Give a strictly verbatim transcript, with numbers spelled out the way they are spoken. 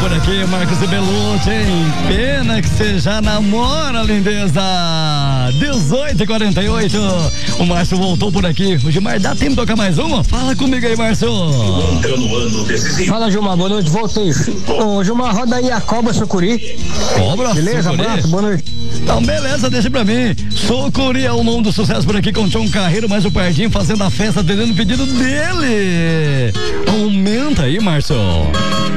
por aqui, Marcos e Belucci, hein? Pena que você já namora, lindeza. dezoito e quarenta e oito. O Márcio voltou por aqui. O Gilmar, dá tempo de tocar mais uma? Fala comigo aí, Márcio. Fala, Gilmar, boa noite, voltei. Ô, Gilmar, roda aí a Cobra Sucuri. Cobra Beleza, Sucuri? abraço, boa noite. Então, beleza, deixa pra mim. Sucuri é o nome do sucesso por aqui com o John Carreiro, mais o Pardinho fazendo a festa, atendendo o pedido dele. Aumenta aí, Márcio.